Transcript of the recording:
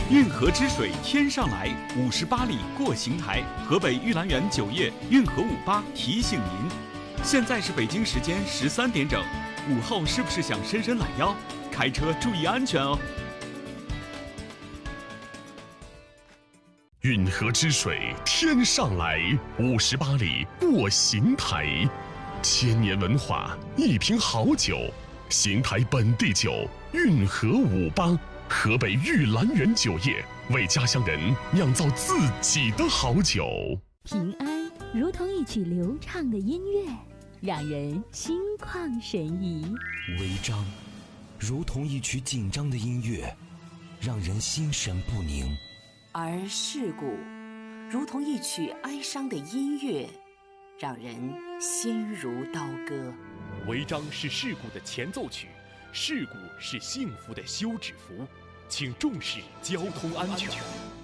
运河之水天上来，58里过邢台。河北玉兰园酒业运河58提醒您，现在是北京时间13点整，午后是不是想伸伸懒腰？开车注意安全哦。 运河之水天上来，58里过邢台。千年文化，一瓶好酒，邢台本地酒运河58。河北玉兰园酒业为家乡人酿造自己的好酒。 平安如同一曲流畅的音乐，让人心旷神怡； 违章如同一曲紧张的音乐，让人心神不宁； 而事故如同一曲哀伤的音乐，让人心如刀割。 违章是事故的前奏曲，事故是幸福的休止符，请重视交通安全。